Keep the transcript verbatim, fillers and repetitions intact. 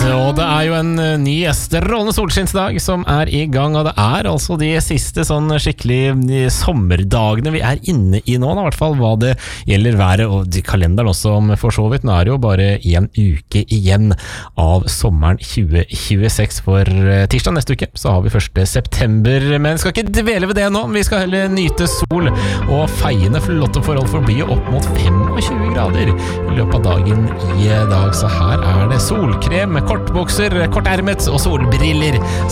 Og det er jo en ny strålende solskinnsdag som er i gang, og det er altså de siste sånn skikkelig sommerdagene vi er inne i nå, i hvert fall hva det gjelder været og de kalenderen også, om for så vidt. Nå er det jo bare en uke igjen av sommeren tjue tjueseks, for tirsdag neste uke så har vi første september, men skal ikke dvele ved det nå, vi skal heller nyte sol og feiende flotte forhold for å bli opp mot tjuefem grader i løpet av dagen i dag, så her er det solkrem, kortbukser, kortermet og solbriller